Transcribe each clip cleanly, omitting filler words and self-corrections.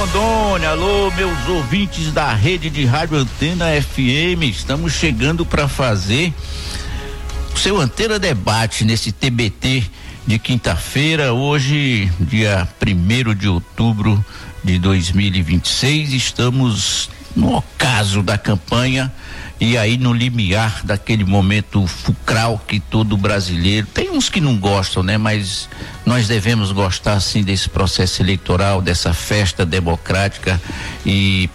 Rondônia, alô meus ouvintes da rede de Rádio Antena FM, estamos chegando para fazer o seu Antena Debate nesse TBT de quinta-feira, hoje dia 1º de outubro de 2026, estamos no ocaso da campanha e aí no limiar daquele momento fulcral que todo brasileiro, tem uns que não gostam, né? Mas nós devemos gostar sim desse processo eleitoral, dessa festa democrática e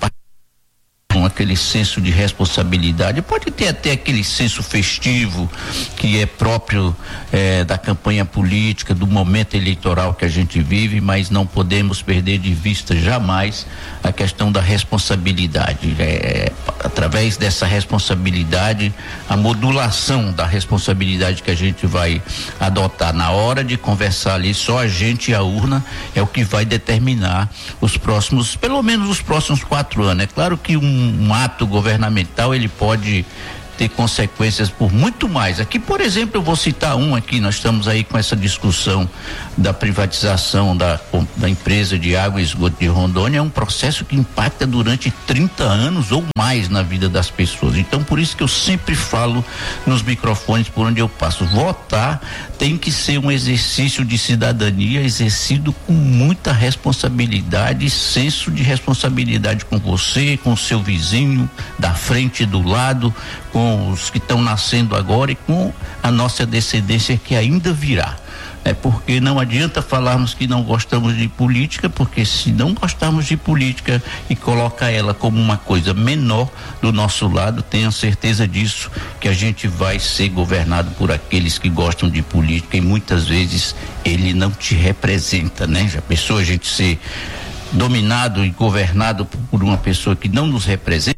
com aquele senso de responsabilidade. Pode ter até aquele senso festivo que é próprio da campanha política, do momento eleitoral que a gente vive, mas não podemos perder de vista jamais a questão da responsabilidade. Através dessa responsabilidade, a modulação da responsabilidade que a gente vai adotar na hora de conversar ali, só a gente e a urna é o que vai determinar os próximos, pelo menos os próximos 4 anos. É claro que um ato governamental ele pode ter consequências por muito mais. Aqui, por exemplo, eu vou citar aqui, nós estamos aí com essa discussão da privatização da empresa de água e esgoto de Rondônia, é um processo que impacta durante 30 anos ou mais na vida das pessoas. Então, por isso que eu sempre falo nos microfones por onde eu passo, votar tem que ser um exercício de cidadania exercido com muita responsabilidade, senso de responsabilidade com você, com o seu vizinho, da frente e do lado, com os que estão nascendo agora e com a nossa descendência que ainda virá. Porque não adianta falarmos que não gostamos de política, porque se não gostarmos de política e colocar ela como uma coisa menor do nosso lado, tenha certeza disso, que a gente vai ser governado por aqueles que gostam de política e muitas vezes ele não te representa, né? Já pensou a gente ser dominado e governado por uma pessoa que não nos representa?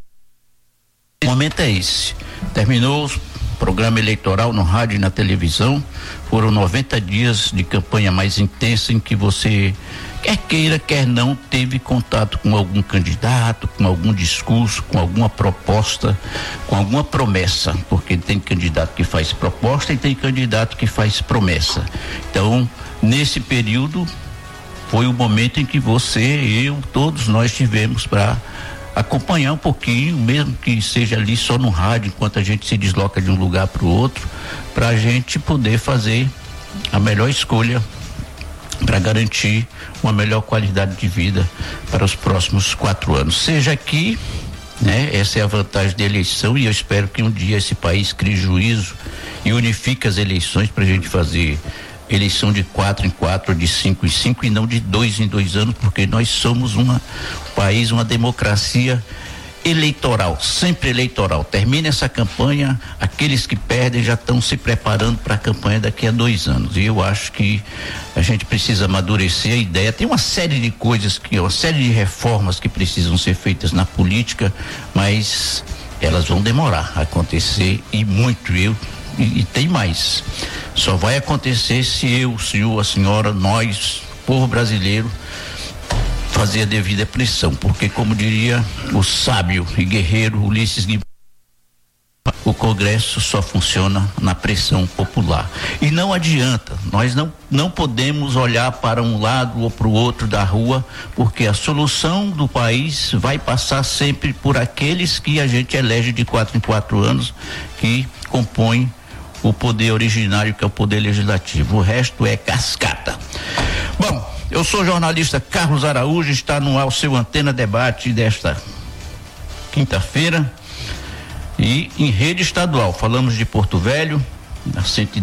O momento é esse. Terminou o programa eleitoral no rádio e na televisão, foram 90 dias de campanha mais intensa em que você, quer queira, quer não, teve contato com algum candidato, com algum discurso, com alguma proposta, com alguma promessa, porque tem candidato que faz proposta e tem candidato que faz promessa. Então, nesse período, foi o momento em que você, eu, todos nós tivemos para acompanhar um pouquinho, mesmo que seja ali só no rádio, enquanto a gente se desloca de um lugar para o outro, para a gente poder fazer a melhor escolha para garantir uma melhor qualidade de vida para os próximos 4 anos. Seja aqui, né? Essa é a vantagem da eleição e eu espero que um dia esse país crie juízo e unifique as eleições para a gente fazer eleição de 4 em 4, de 5 em 5 e não de 2 em 2 anos, porque nós somos um país, uma democracia eleitoral, sempre eleitoral. Termina essa campanha, aqueles que perdem já estão se preparando para a campanha daqui a 2 anos. E eu acho que a gente precisa amadurecer a ideia. Tem uma série de coisas, uma série de reformas que precisam ser feitas na política, mas elas vão demorar a acontecer e muito. E tem mais. Só vai acontecer se eu, o senhor, a senhora, nós, povo brasileiro, fazer a devida pressão, porque como diria o sábio e guerreiro Ulisses Guimarães, o Congresso só funciona na pressão popular. E não adianta, nós não podemos olhar para um lado ou para o outro da rua, porque a solução do país vai passar sempre por aqueles que a gente elege de 4 em 4 anos, que compõem o poder originário, que é o poder legislativo. O resto é cascata. Bom, eu sou o jornalista Carlos Araújo, está no ar o seu Antena Debate desta quinta-feira e em rede estadual. Falamos de Porto Velho, na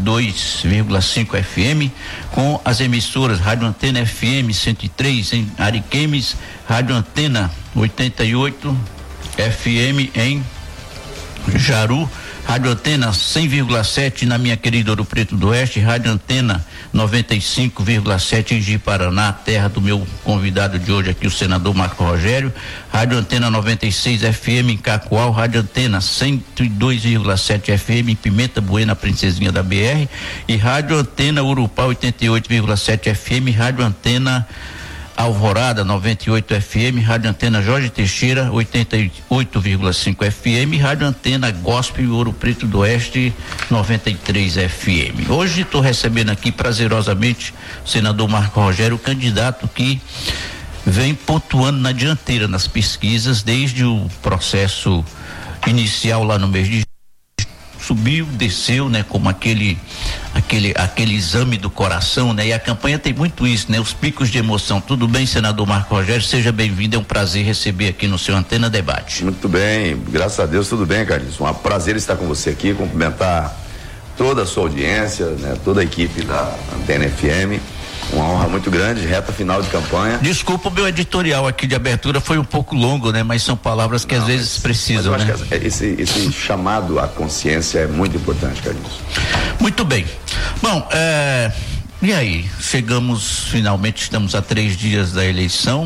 102,5 FM, com as emissoras Rádio Antena FM 103 em Ariquemes, Rádio Antena 88 FM em Jaru, Rádio Antena 100,7 na minha querida Ouro Preto do Oeste, Rádio Antena 95,7 em Ji-Paraná, terra do meu convidado de hoje aqui, o senador Marco Rogério, Rádio Antena 96 FM em Cacoal, Rádio Antena 102,7 FM em Pimenta Buena, Princesinha da BR, e Rádio Antena Urupá 88,7 FM, Rádio Antena Alvorada 98 FM, Rádio Antena Jorge Teixeira 88,5 FM, Rádio Antena Gospel Ouro Preto do Oeste 93 FM. Hoje estou recebendo aqui prazerosamente o senador Marco Rogério, candidato que vem pontuando na dianteira nas pesquisas desde o processo inicial lá no mês de subiu, desceu, né, como aquele exame do coração, né? E a campanha tem muito isso, né? Os picos de emoção. Tudo bem, senador Marco Rogério? Seja bem-vindo, é um prazer receber aqui no seu Antena Debate. Muito bem, graças a Deus, tudo bem, Carlinhos. Um prazer estar com você aqui, cumprimentar toda a sua audiência, né? Toda a equipe da Antena FM. Uma honra muito grande, reta final de campanha. Desculpa, o meu editorial aqui de abertura foi um pouco longo, né? Mas são palavras que às vezes precisam, mas eu né? acho que esse chamado à consciência é muito importante, Carlinhos. Muito bem. Bom, e aí? Finalmente estamos a 3 dias da eleição.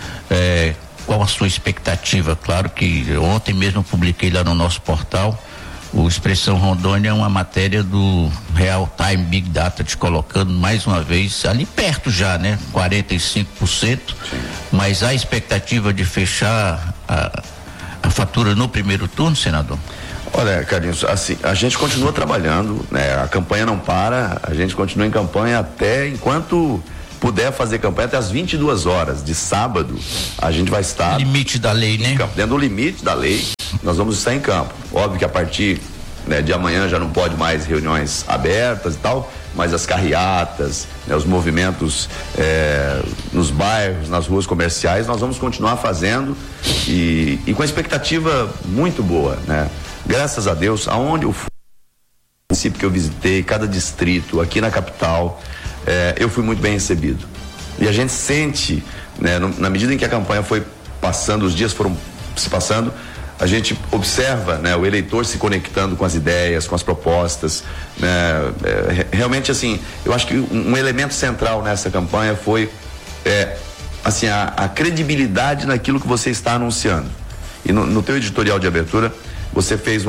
Qual a sua expectativa? Claro que ontem mesmo eu publiquei lá no nosso portal. O Expressão Rondônia é uma matéria do Real Time Big Data, te colocando mais uma vez ali perto já, né? 45%. Sim. Mas há expectativa de fechar a fatura no primeiro turno, senador? Olha, Carlinhos, assim, a gente continua trabalhando, né? A campanha não para, a gente continua em campanha até enquanto puder fazer campanha até as 22 horas de sábado, a gente vai estar... Limite da lei, né? Dentro do limite da lei, nós vamos estar em campo. Óbvio que a partir, né, de amanhã já não pode mais reuniões abertas e tal, mas as carreatas, né, os movimentos nos bairros, nas ruas comerciais, nós vamos continuar fazendo e com a expectativa muito boa, né? Graças a Deus, aonde eu fui, o município que eu visitei, cada distrito, aqui na capital, eu fui muito bem recebido. E a gente sente, né, na medida em que a campanha foi passando, os dias foram se passando, a gente observa, né, o eleitor se conectando com as ideias, com as propostas, né, realmente assim, eu acho que um elemento central nessa campanha foi assim, a credibilidade naquilo que você está anunciando. E no teu editorial de abertura, você fez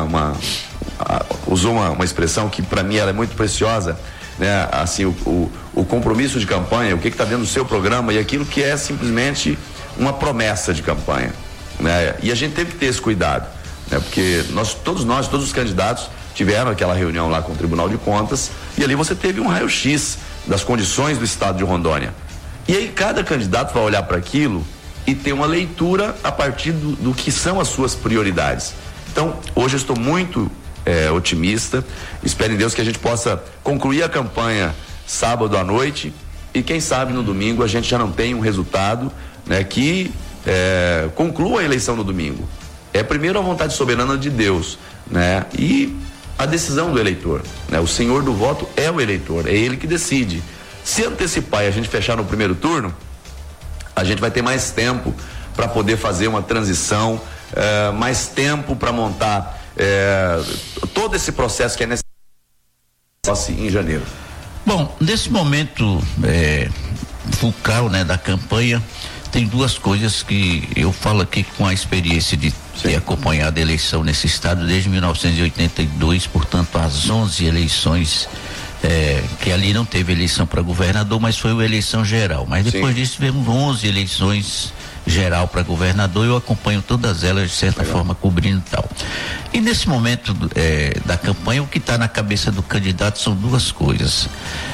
usou uma expressão que para mim ela é muito preciosa, né? Assim, o compromisso de campanha, o que está dentro do seu programa e aquilo que é simplesmente uma promessa de campanha, né? E a gente teve que ter esse cuidado, né? Porque todos os candidatos tiveram aquela reunião lá com o Tribunal de Contas e ali você teve um raio-x das condições do estado de Rondônia. E aí cada candidato vai olhar para aquilo e ter uma leitura a partir do que são as suas prioridades. Então, hoje eu estou muito otimista, espero em Deus que a gente possa concluir a campanha sábado à noite e quem sabe no domingo a gente já não tem um resultado, né, que conclua a eleição no domingo. É primeiro a vontade soberana de Deus, né, e a decisão do eleitor, né, o senhor do voto é o eleitor, é ele que decide. Se antecipar e a gente fechar no primeiro turno, a gente vai ter mais tempo para poder fazer uma transição, mais tempo para montar todo esse processo que é necessário em janeiro. Bom, nesse momento fulcral, né, da campanha, tem duas coisas que eu falo aqui com a experiência de ter acompanhado a eleição nesse estado desde 1982, portanto as 11 eleições, que ali não teve eleição para governador, mas foi uma eleição geral, mas depois disso tivemos 11 eleições geral para governador, eu acompanho todas elas de certa forma cobrindo tal. E nesse momento da campanha, o que está na cabeça do candidato são duas coisas: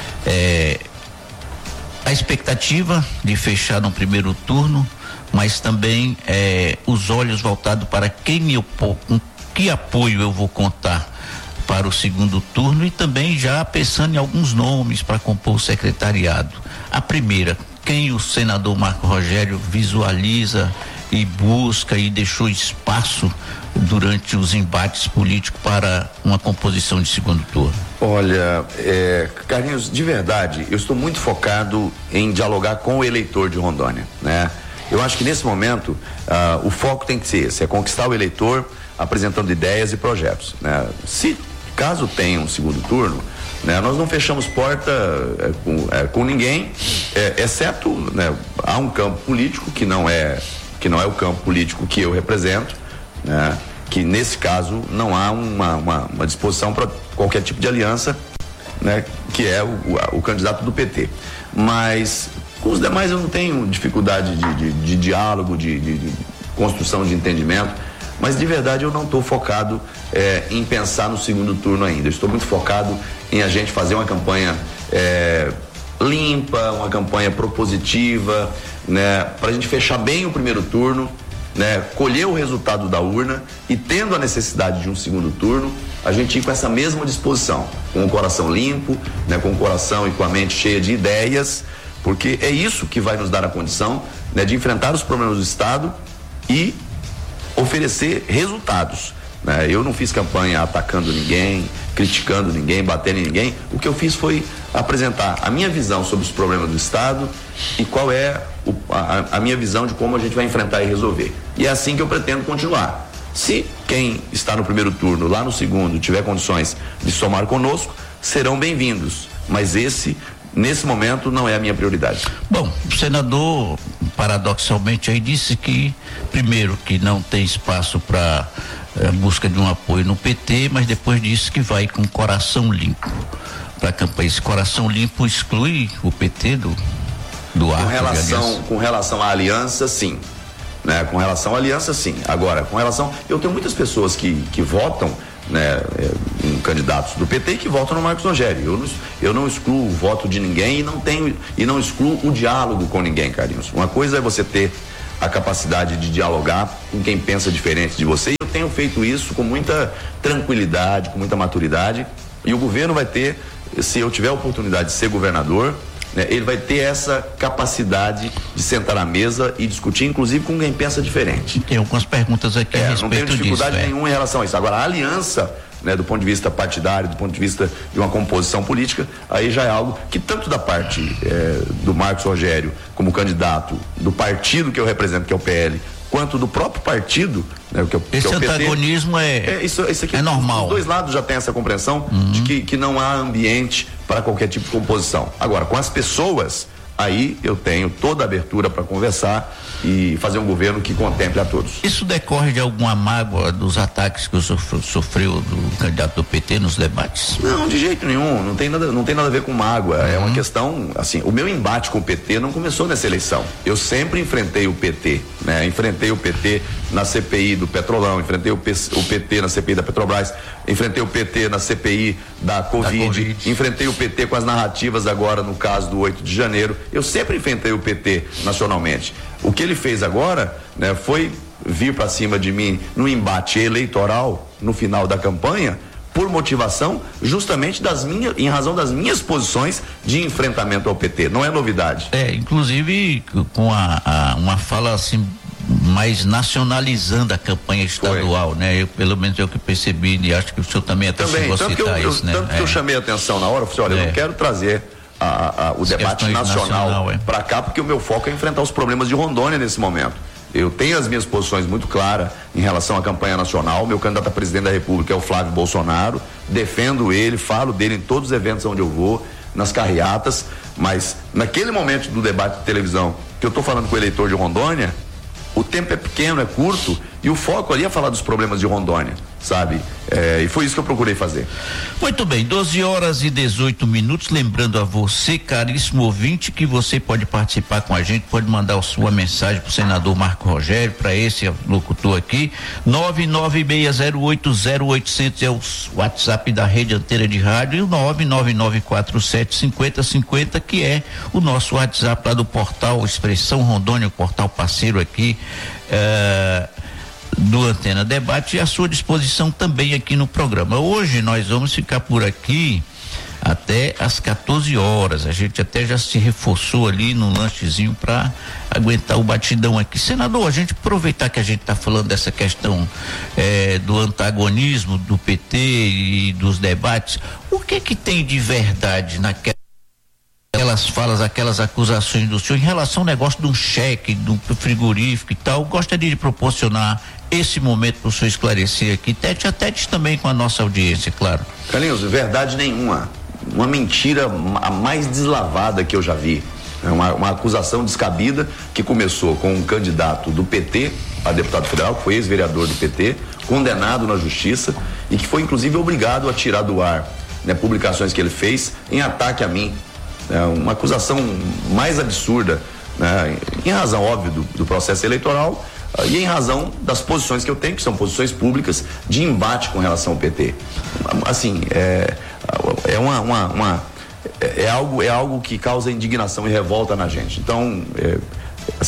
a expectativa de fechar no primeiro turno, mas também os olhos voltados para com que apoio eu vou contar para o segundo turno, e também já pensando em alguns nomes para compor o secretariado. A primeira, quem o senador Marco Rogério visualiza e busca e deixou espaço durante os embates políticos para uma composição de segundo turno? Olha, Carlinhos, de verdade, eu estou muito focado em dialogar com o eleitor de Rondônia, né? Eu acho que nesse momento o foco tem que ser esse, é conquistar o eleitor apresentando ideias e projetos, né? Caso tenha um segundo turno, né, nós não fechamos porta com ninguém, exceto, né, há um campo político que não é o campo político que eu represento, né, que nesse caso não há uma disposição para qualquer tipo de aliança, né, que é o candidato do PT. Mas com os demais eu não tenho dificuldade de diálogo, de construção de entendimento. Mas de verdade eu não estou focado em pensar no segundo turno ainda. Eu estou muito focado em a gente fazer uma campanha limpa, uma campanha propositiva, né, para a gente fechar bem o primeiro turno, né, colher o resultado da urna e, tendo a necessidade de um segundo turno, a gente ir com essa mesma disposição, com o coração limpo, né, com o coração e com a mente cheia de ideias, porque é isso que vai nos dar a condição, né, de enfrentar os problemas do Estado e oferecer resultados. Eu não fiz campanha atacando ninguém, criticando ninguém, batendo em ninguém. O que eu fiz foi apresentar a minha visão sobre os problemas do Estado e qual é a minha visão de como a gente vai enfrentar e resolver. E é assim que eu pretendo continuar. Se quem está no primeiro turno, lá no segundo, tiver condições de somar conosco, serão bem-vindos. Mas nesse momento, não é a minha prioridade. Bom, o senador, paradoxalmente, aí disse que, primeiro, que não tem espaço para busca de um apoio no PT, mas depois disse que vai com coração limpo para a campanha. Esse coração limpo exclui o PT do arco de aliança? Com relação à aliança, sim. Com relação à aliança, sim. Agora, com relação... Eu tenho muitas pessoas que votam, em candidatos do PT e que votam no Marcos Rogério. Eu não excluo o voto de ninguém e não excluo o diálogo com ninguém, Carlinhos. Uma coisa é você ter a capacidade de dialogar com quem pensa diferente de você, e eu tenho feito isso com muita tranquilidade, com muita maturidade, e o governo vai ter, se eu tiver a oportunidade de ser governador, ele vai ter essa capacidade de sentar à mesa e discutir, inclusive com quem pensa diferente. Tem algumas perguntas aqui a respeito disso. Não tenho dificuldade nenhuma em relação a isso. Agora, a aliança, do ponto de vista partidário, do ponto de vista de uma composição política, aí já é algo que, tanto da parte do Marcos Rogério como candidato do partido que eu represento, que é o PL, quanto do próprio partido, esse antagonismo isso aqui, é normal. Os dois lados já têm essa compreensão de que não há ambiente para qualquer tipo de composição. Agora, com as pessoas, aí eu tenho toda a abertura para conversar e fazer um governo que contemple a todos. Isso decorre de alguma mágoa dos ataques que o senhor sofreu do candidato do PT nos debates? Não, de jeito nenhum, não tem nada a ver com mágoa, é uma questão, assim, o meu embate com o PT não começou nessa eleição. Eu sempre enfrentei o PT, enfrentei o PT na CPI do Petrolão, enfrentei o PT na CPI da Petrobras, enfrentei o PT na CPI da Covid, enfrentei o PT com as narrativas agora no caso do 8 de janeiro. Eu sempre enfrentei o PT nacionalmente. O que ele fez agora, foi vir para cima de mim no embate eleitoral no final da campanha, por motivação justamente em razão das minhas posições de enfrentamento ao PT. Não é novidade. Inclusive com uma fala assim mais nacionalizando a campanha estadual, pelo menos é o que percebi, e acho que o senhor também até chegou a citar isso, Tanto que eu chamei a atenção na hora, eu falei, olha, eu não quero trazer o debate nacional para cá, porque o meu foco é enfrentar os problemas de Rondônia nesse momento. Eu tenho as minhas posições muito claras em relação à campanha nacional. Meu candidato a presidente da República é o Flávio Bolsonaro, defendo ele, falo dele em todos os eventos onde eu vou, nas carreatas, mas naquele momento do debate de televisão que eu estou falando com o eleitor de Rondônia, o tempo é pequeno, é curto, e o foco ali é falar dos problemas de Rondônia, sabe? E foi isso que eu procurei fazer. Muito bem, 12h18. Lembrando a você, caríssimo ouvinte, que você pode participar com a gente, pode mandar a sua mensagem pro senador Marco Rogério, para esse locutor aqui, 996080800 é o WhatsApp da Rede Anteira de Rádio, e o 999475050, que é o nosso WhatsApp lá do portal Expressão Rondônia, o portal parceiro aqui do Antena Debate, e à sua disposição também aqui no programa. Hoje nós vamos ficar por aqui até às 14 horas. A gente até já se reforçou ali no lanchezinho para aguentar o batidão aqui. Senador, a gente aproveitar que a gente está falando dessa questão do antagonismo do PT e dos debates, o que tem de verdade aquelas falas, aquelas acusações do senhor em relação ao negócio de um cheque, do frigorífico e tal? Gostaria de proporcionar esse momento para o senhor esclarecer aqui, tete a tete também com a nossa audiência, claro. Carlinhos, verdade nenhuma. Uma mentira a mais deslavada que eu já vi. É uma acusação descabida que começou com um candidato do PT a deputado federal, que foi ex-vereador do PT, condenado na justiça e que foi inclusive obrigado a tirar do ar publicações que ele fez em ataque a mim. Uma acusação mais absurda, em razão, óbvio, do processo eleitoral e em razão das posições que eu tenho, que são posições públicas de embate com relação ao PT. Assim, é algo que causa indignação e revolta na gente. Então,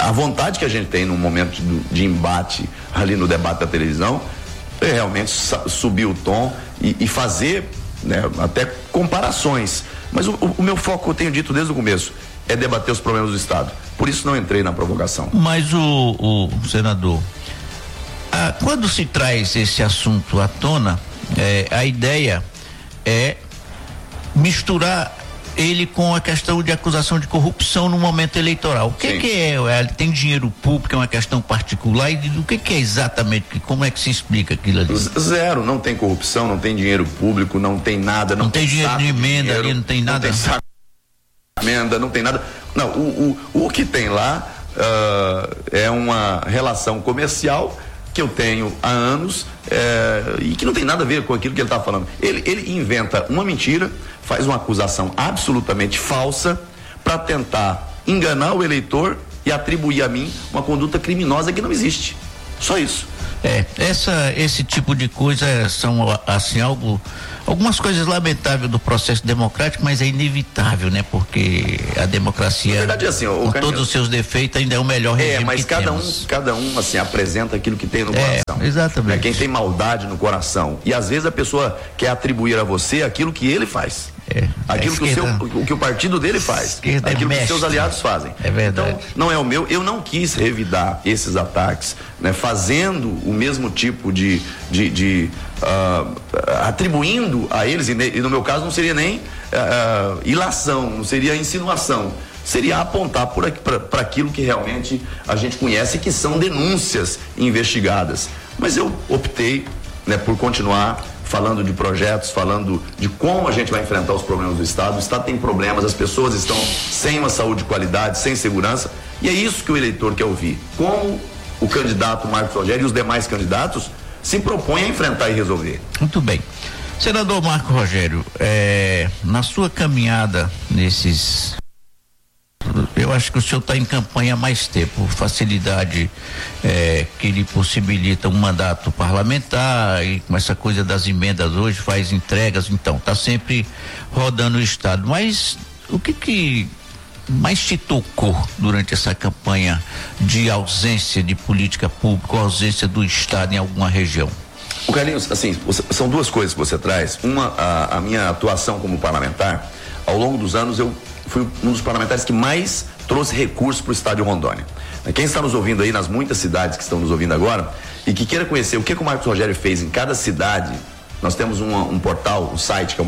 a vontade que a gente tem num momento de embate ali no debate da televisão é realmente subir o tom e fazer, né, até comparações. Mas o meu foco, eu tenho dito desde o começo, é debater os problemas do Estado. Por isso não entrei na provocação. Mas o senador, quando se traz esse assunto à tona, a ideia é misturar ele com a questão de acusação de corrupção no momento eleitoral. O que é? Tem dinheiro público, é uma questão particular, e do que é exatamente, como é que se explica aquilo ali? Zero, não tem corrupção, não tem dinheiro público, não tem nada. Não tem dinheiro de emenda ali, não tem nada. Não tem saco de emenda, não tem nada. Não, o que tem lá é uma relação comercial que eu tenho há anos e que não tem nada a ver com aquilo que ele está falando. Ele inventa uma mentira, faz uma acusação absolutamente falsa para tentar enganar o eleitor e atribuir a mim uma conduta criminosa que não existe. Só isso. Esse tipo de coisa são assim algumas coisas lamentáveis do processo democrático, mas é inevitável, né? Porque a democracia, na verdade, assim, com todos os seus defeitos, ainda é o melhor regime mas que temos. cada um assim apresenta aquilo que tem no coração. Exatamente. Quem tem maldade no coração, e às vezes a pessoa quer atribuir a você aquilo que ele faz. Aquilo que o partido dele faz, aquilo que os seus aliados fazem. É verdade. Então, não é o meu. Eu não quis revidar esses ataques, né, fazendo o mesmo tipo de atribuindo a eles, e no meu caso não seria nem ilação, não seria insinuação, seria apontar para aquilo que realmente a gente conhece, que são denúncias investigadas. Mas eu optei, né, por continuar falando de projetos, falando de como a gente vai enfrentar os problemas do Estado. O Estado tem problemas, as pessoas estão sem uma saúde de qualidade, sem segurança, e é isso que o eleitor quer ouvir. Como o candidato Marcos Rogério e os demais candidatos se propõem a enfrentar e resolver. Muito bem. Senador Marcos Rogério, na sua caminhada nesses... Eu acho que o senhor está em campanha há mais tempo, facilidade que lhe possibilita um mandato parlamentar, e com essa coisa das emendas hoje, faz entregas, então está sempre rodando o Estado. Mas o que mais te tocou durante essa campanha de ausência de política pública, ausência do Estado em alguma região? O Carlinhos, assim, são duas coisas que você traz. Uma, a minha atuação como parlamentar, ao longo dos anos eu fui um dos parlamentares que mais trouxe recursos para o estado de Rondônia. Quem está nos ouvindo aí, nas muitas cidades que estão nos ouvindo agora, e que queira conhecer o que o Marcos Rogério fez em cada cidade, nós temos um portal, um site, que é o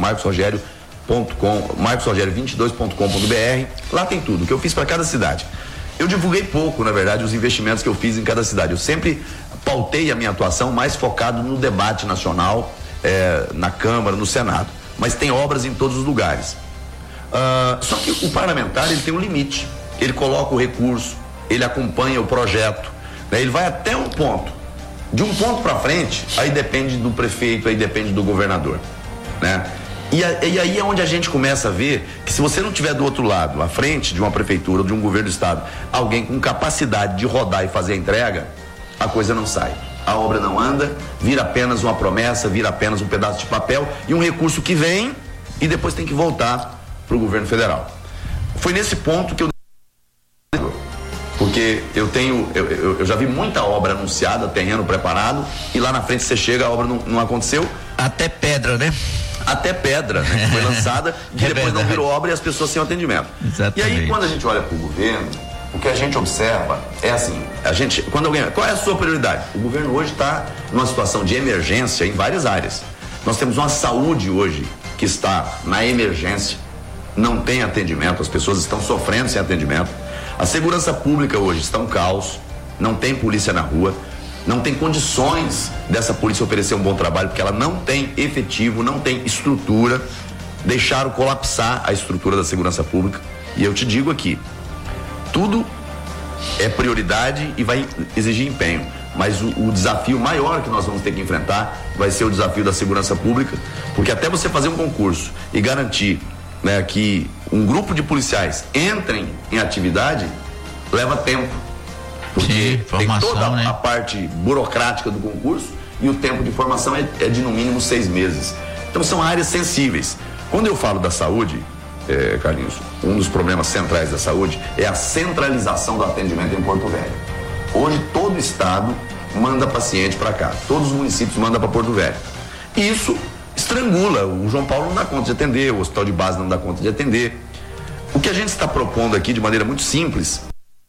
marcosrogério22.com.br. Lá tem tudo, o que eu fiz para cada cidade. Eu divulguei pouco, na verdade, os investimentos que eu fiz em cada cidade. Eu sempre pautei a minha atuação mais focado no debate nacional, na Câmara, no Senado. Mas tem obras em todos os lugares. Só que o parlamentar, ele tem um limite. Ele coloca o recurso, ele acompanha o projeto, né? Ele vai até um ponto. De um ponto para frente, aí depende do prefeito, aí depende do governador, né? E aí é onde a gente começa a ver que, se você não tiver do outro lado, à frente de uma prefeitura ou de um governo do estado, alguém com capacidade de rodar e fazer a entrega, a coisa não sai. A obra não anda, vira apenas uma promessa, vira apenas um pedaço de papel e um recurso que vem e depois tem que voltar para o governo federal. Foi nesse ponto que porque eu já vi muita obra anunciada, terreno preparado, e lá na frente você chega, a obra não aconteceu. Até pedra, né? Até pedra, né? Foi lançada e depois verdade. Não virou obra e as pessoas sem atendimento. Exatamente. E aí, quando a gente olha para o governo, o que a gente observa é assim, qual é a sua prioridade? O governo hoje está numa situação de emergência em várias áreas. Nós temos uma saúde hoje que está na emergência, não tem atendimento, as pessoas estão sofrendo sem atendimento. A segurança pública hoje está um caos, não tem polícia na rua, não tem condições dessa polícia oferecer um bom trabalho, porque ela não tem efetivo, não tem estrutura. Deixaram colapsar a estrutura da segurança pública. E eu te digo aqui, tudo é prioridade e vai exigir empenho, mas o desafio maior que nós vamos ter que enfrentar vai ser o desafio da segurança pública, porque até você fazer um concurso e garantir, né, que um grupo de policiais entrem em atividade, leva tempo, porque tem toda a parte burocrática do concurso e o tempo de formação é de no mínimo 6 meses. Então são áreas sensíveis. Quando eu falo da saúde, Carlinhos, um dos problemas centrais da saúde é a centralização do atendimento em Porto Velho. Hoje todo o estado manda paciente para cá, todos os municípios mandam para Porto Velho. Isso estrangula, o João Paulo não dá conta de atender, o hospital de base não dá conta de atender. O que a gente está propondo aqui de maneira muito simples,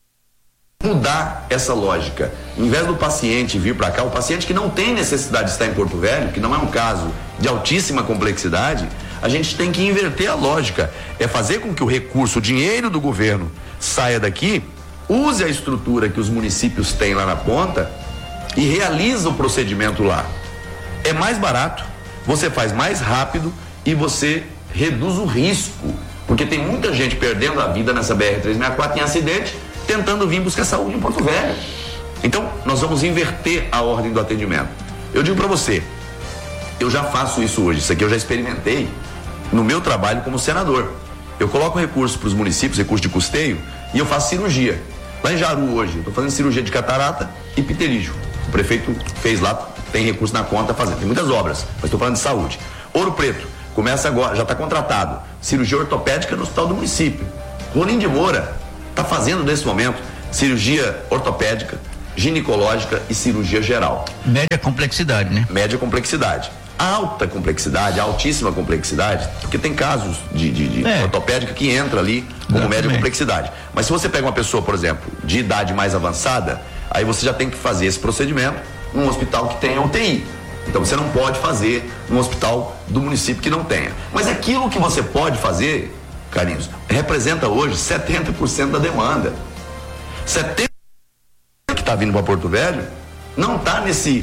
mudar essa lógica. Em vez do paciente vir para cá, o paciente que não tem necessidade de estar em Porto Velho, que não é um caso de altíssima complexidade, a gente tem que inverter a lógica. É fazer com que o recurso, o dinheiro do governo saia daqui, use a estrutura que os municípios têm lá na ponta e realiza o procedimento lá. É mais barato, você faz mais rápido e você reduz o risco, porque tem muita gente perdendo a vida nessa BR-364 em acidente, tentando vir buscar saúde em Porto Velho. Então, nós vamos inverter a ordem do atendimento. Eu digo para você, eu já faço isso hoje, isso aqui eu já experimentei no meu trabalho como senador. Eu coloco recursos para os municípios, recurso de custeio, e eu faço cirurgia. Lá em Jaru hoje, eu estou fazendo cirurgia de catarata e pterígio. O prefeito fez lá, tem recurso na conta fazendo, tem muitas obras, mas estou falando de saúde. Ouro Preto, começa agora, já está contratado, cirurgia ortopédica no hospital do município. Rolim de Moura está fazendo nesse momento cirurgia ortopédica, ginecológica e cirurgia geral. Média complexidade, né? Média complexidade. Alta complexidade, altíssima complexidade, porque tem casos de ortopédica que entra ali como média complexidade. Mas se você pega uma pessoa, por exemplo, de idade mais avançada, aí você já tem que fazer esse procedimento num hospital que tenha UTI. Então você não pode fazer num hospital do município que não tenha. Mas aquilo que você pode fazer, Carlinhos, representa hoje 70% da demanda. 70% que está vindo para Porto Velho não está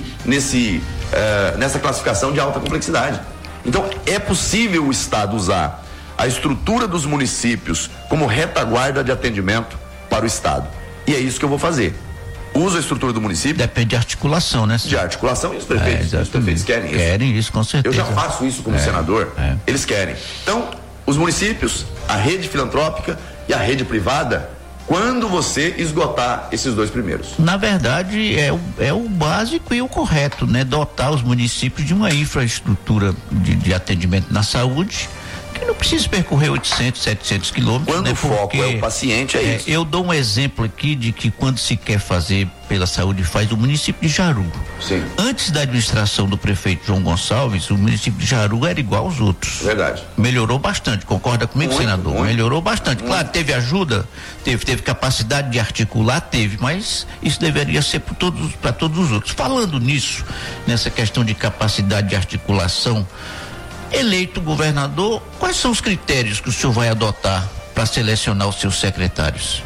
nessa classificação de alta complexidade. Então é possível o Estado usar a estrutura dos municípios como retaguarda de atendimento para o Estado. E é isso que eu vou fazer. Uso a estrutura do município. Depende de articulação, né? De articulação, e os prefeitos querem isso. Querem isso, com certeza. Eu já faço isso como senador. Eles querem. Então, os municípios, a rede filantrópica e a rede privada, quando você esgotar esses dois primeiros. Na verdade, é o básico e o correto, né? Dotar os municípios de uma infraestrutura de atendimento na saúde, que não precisa percorrer 800, 700 quilômetros. Quando o foco é o paciente, é isso. Eu dou um exemplo aqui de que quando se quer fazer pela saúde, faz o município de Jaru. Sim. Antes da administração do prefeito João Gonçalves, o município de Jaru era igual aos outros. Verdade. Melhorou bastante, concorda comigo, senador? Muito. Melhorou bastante. Claro, teve ajuda, teve capacidade de articular, mas isso deveria ser para todos os outros. Falando nisso, nessa questão de capacidade de articulação, eleito governador, quais são os critérios que o senhor vai adotar para selecionar os seus secretários?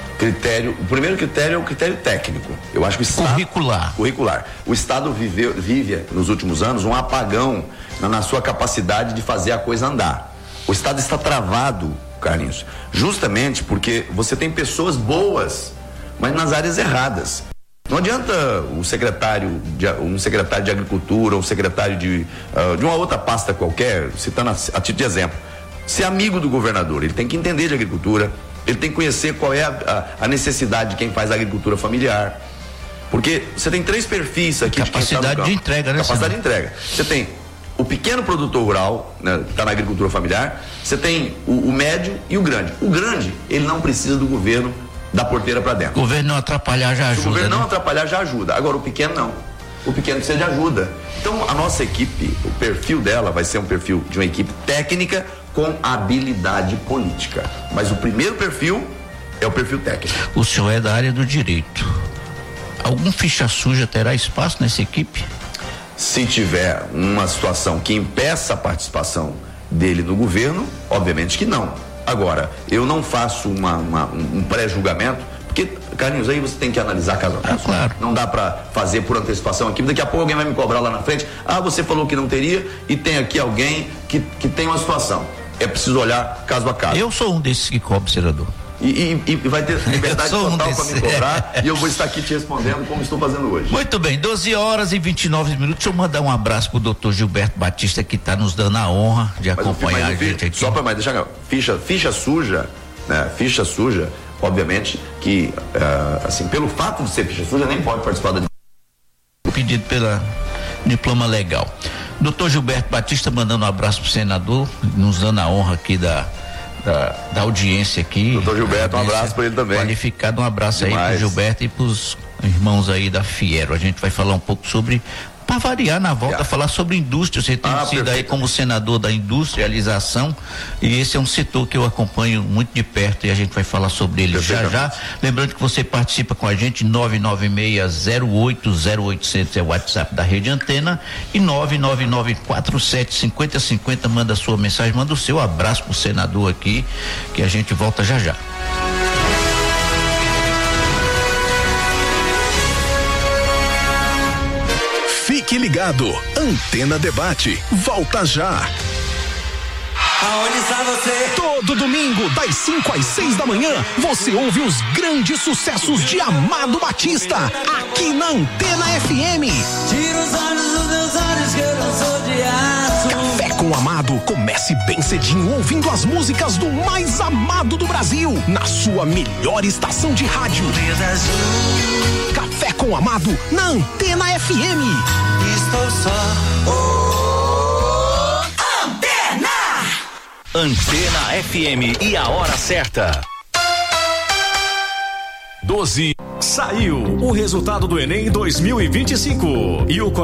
O primeiro critério é o critério técnico. Eu acho que o Estado, curricular. O Estado vive nos últimos anos um apagão na sua capacidade de fazer a coisa andar. O Estado está travado, Carlinhos, justamente porque você tem pessoas boas, mas nas áreas erradas. Não adianta um secretário de agricultura, um secretário de uma outra pasta qualquer, citando a título de exemplo, ser amigo do governador. Ele tem que entender de agricultura, ele tem que conhecer qual é a necessidade de quem faz a agricultura familiar. Porque você tem três perfis aqui. Capacidade de entrega, né? Capacidade de entrega. Você tem o pequeno produtor rural, né, que está na agricultura familiar, você tem o médio e o grande. O grande, ele não precisa do governo da porteira para dentro. O governo não atrapalhar já ajuda. Se o governo não atrapalhar já ajuda. Agora o pequeno não. O pequeno precisa de ajuda. Então a nossa equipe, o perfil dela vai ser um perfil de uma equipe técnica com habilidade política. Mas o primeiro perfil é o perfil técnico. O senhor é da área do direito. Algum ficha suja terá espaço nessa equipe? Se tiver uma situação que impeça a participação dele no governo, obviamente que não. Agora, eu não faço um pré-julgamento, porque, Carlinhos, aí você tem que analisar caso a caso. Claro. Não dá para fazer por antecipação aqui, daqui a pouco alguém vai me cobrar lá na frente, você falou que não teria, e tem aqui alguém que tem uma situação. É preciso olhar caso a caso. Eu sou um desses que cobra, senador. E vai ter liberdade total para me cobrar, e eu vou estar aqui te respondendo como estou fazendo hoje. Muito bem, 12h29. Deixa eu mandar um abraço pro doutor Gilberto Batista, que está nos dando a honra de acompanhar a gente aqui. Só para deixar, ficha suja, né? Ficha suja, obviamente que assim, pelo fato de ser ficha suja, nem pode participar da pedido pela diploma legal. Doutor Gilberto Batista mandando um abraço pro senador, nos dando a honra aqui da audiência aqui. Doutor Gilberto, um abraço para ele também. Qualificado, um abraço aí pro Gilberto e pros irmãos aí da Fiero. A gente vai falar um pouco sobre, para variar na volta, falar sobre indústria. Você tem sido aí como senador da industrialização, e esse é um setor que eu acompanho muito de perto e a gente vai falar sobre ele já. Lembrando que você participa com a gente, 996080800 é o WhatsApp da Rede Antena, e 999475050, manda a sua mensagem, manda o seu abraço pro senador aqui, que a gente volta já. Fique ligado, Antena Debate, volta já. Aonde está você? Todo domingo, das 5 às 6 da manhã, você ouve os grandes sucessos de Amado Batista, aqui na Antena FM. Tira os olhos dos meus olhos que eu não sou de aço. Café com Amado, comece bem cedinho ouvindo as músicas do mais amado do Brasil, na sua melhor estação de rádio. Café com Amado, na Antena FM. Estou só. Antena FM e a hora certa. 12. Saiu o resultado do Enem 2025 e o